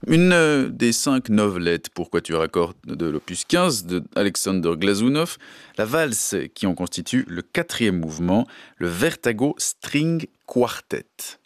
Une des 5 novelettes pour quatuor à cordes de l'opus 15 de Alexander Glazunov, la valse qui en constitue le 4e mouvement, le Vertago String Quartet.